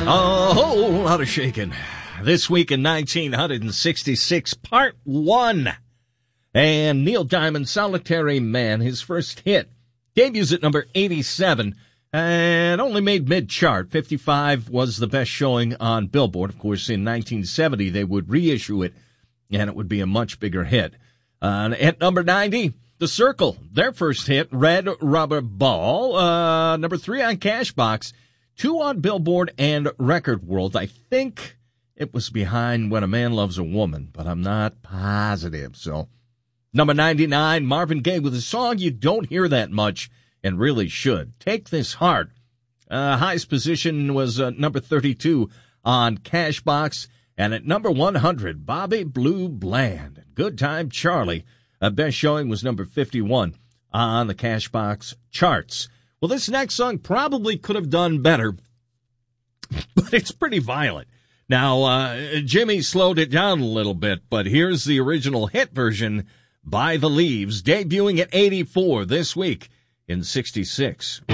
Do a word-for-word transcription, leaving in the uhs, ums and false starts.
A whole lot of shaking. This week in nineteen sixty-six, part one. And Neil Diamond, Solitary Man, his first hit, debuts at number eighty-seven and only made mid-chart. fifty-five was the best showing on Billboard. Of course, in nineteen seventy, they would reissue it, and it would be a much bigger hit. Uh, at number ninety, The Circle, their first hit, Red Rubber Ball, uh, number three on Cashbox, two on Billboard and Record World. I think it was behind When a Man Loves a Woman, but I'm not positive. So, number ninety-nine, Marvin Gaye with a song you don't hear that much and really should. Take This Heart. Uh, highest position was uh, number thirty-two on Cashbox. And at number one hundred, Bobby Blue Bland, Good Time Charlie. Uh, best showing was number fifty-one on the Cashbox charts. Well, this next song probably could have done better, but it's pretty violent. Now, uh, Jimmy slowed it down a little bit, but here's the original hit version by The Leaves, debuting at eighty-four this week in sixty-six.